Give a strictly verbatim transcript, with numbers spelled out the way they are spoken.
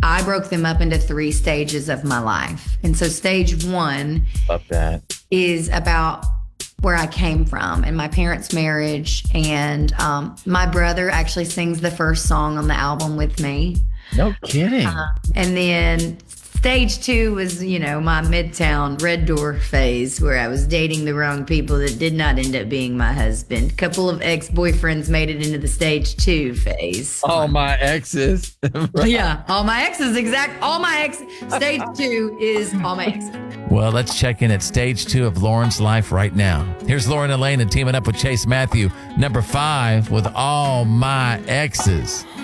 I broke them up into three stages of my life. And so stage one Love that. is about where I came from and my parents' marriage. And um, my brother actually sings the first song on the album with me. No kidding. Uh, and then stage two was, you know, my Midtown Red Door phase where I was dating the wrong people that did not end up being my husband. A couple of ex-boyfriends made it into the stage two phase. All my exes. Right. Yeah, all my exes, exact. All my ex. Stage two is all my exes. Well, let's check in at stage two of Lauren's life right now. Here's Lauren Elena teaming up with Chase Matthew, number five with All My Exes.